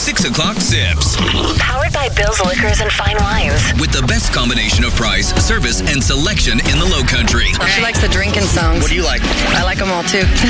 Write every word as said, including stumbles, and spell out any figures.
six o'clock sips. Powered by Bill's Liquors and Fine Wines. With the best combination of price, service, and selection in the Low Country. She likes the drinking songs. What do you like? I like them all too.